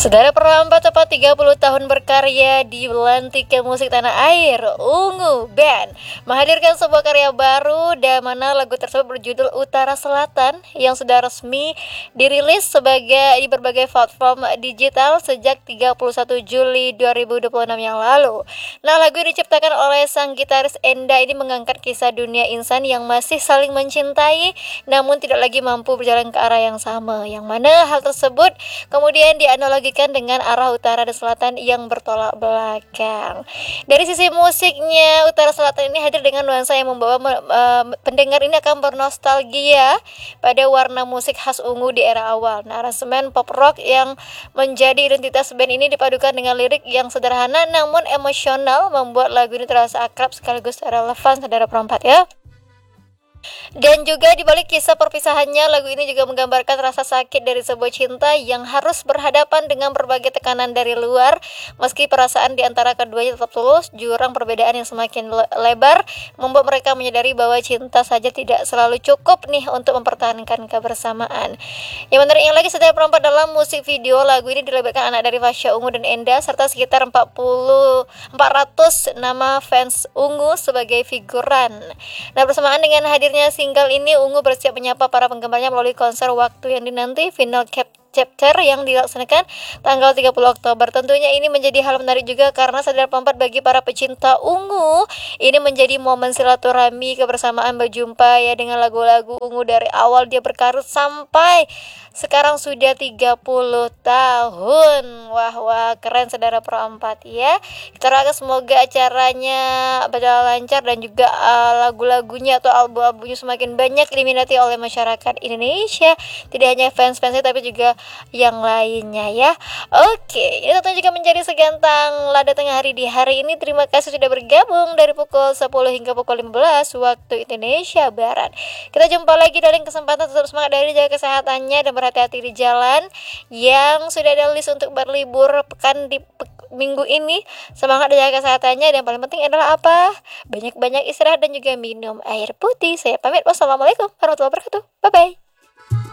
Saudara perlambat tepat 30 tahun berkarya di belantika musik tanah air, Ungu Band menghadirkan sebuah karya baru dan mana lagu tersebut berjudul Utara Selatan yang sudah resmi dirilis di berbagai platform digital sejak 31 Juli 2026 yang lalu. Nah, lagu yang diciptakan oleh sang gitaris Enda ini mengangkat kisah dunia insan yang masih saling mencintai namun tidak lagi mampu berjalan ke arah yang sama, yang mana hal tersebut kemudian dianalogikan dengan arah utara dan selatan yang bertolak belakang. Dari sisi musiknya, Utara Selatan ini hadir dengan nuansa yang membawa pendengar ini akan bernostalgia pada warna musik khas Ungu di era awal. Nah, aransemen pop rock yang menjadi identitas band ini dipadukan dengan lirik yang sederhana namun emosional membuat lagu ini terasa akrab sekaligus relevan, saudara perempat ya. Dan juga di balik kisah perpisahannya, lagu ini juga menggambarkan rasa sakit dari sebuah cinta yang harus berhadapan dengan berbagai tekanan dari luar. Meski perasaan di antara keduanya tetap tulus, jurang perbedaan yang semakin lebar membuat mereka menyadari bahwa cinta saja tidak selalu cukup nih untuk mempertahankan kebersamaan. Yang menariknya lagi, setiap perempat dalam musik video lagu ini dilebatkan anak dari Fasya Ungu dan Enda serta sekitar 400 nama fans Ungu sebagai figuran. Nah, bersamaan dengan hadirnya single ini, Ungu bersiap menyapa para penggemarnya melalui konser waktu yang dinanti Final Chapter yang dilaksanakan tanggal 30 Oktober. Tentunya ini menjadi hal menarik juga karena sadar pempat bagi para pecinta Ungu. Ini menjadi momen silaturahmi, kebersamaan, berjumpa ya dengan lagu-lagu Ungu dari awal dia berkarir sampai sekarang sudah 30 tahun. Wah, keren saudara perempat ya. Kita doakan semoga acaranya berjalan lancar dan juga lagu-lagunya atau album-albumnya semakin banyak diminati oleh masyarakat Indonesia. Tidak hanya fans-fansnya tapi juga yang lainnya ya. Oke, ini tentunya juga menjadi segantang lada tengah hari di hari ini. Terima kasih sudah bergabung dari pukul 10 hingga pukul 15 waktu Indonesia Barat. Kita jumpa lagi dalam kesempatan, tetap semangat dari jaga kesehatannya dan berhati-hati di jalan. Yang sudah ada list untuk berlibur pekan di minggu ini, semangat dan jaga kesehatannya, dan paling penting adalah apa? Banyak-banyak istirahat dan juga minum air putih. Saya pamit, wassalamualaikum warahmatullahi wabarakatuh. Bye bye.